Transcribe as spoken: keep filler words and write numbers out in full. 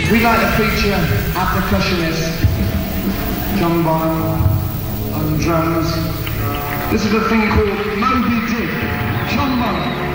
We'd like to feature our percussionist, John Bonham, on drums. This is a thing called Moby Dick. John Bonham.